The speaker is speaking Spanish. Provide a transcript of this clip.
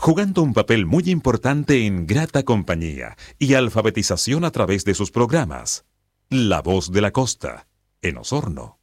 jugando un papel muy importante en grata compañía y alfabetización a través de sus programas. La Voz de la Costa, en Osorno.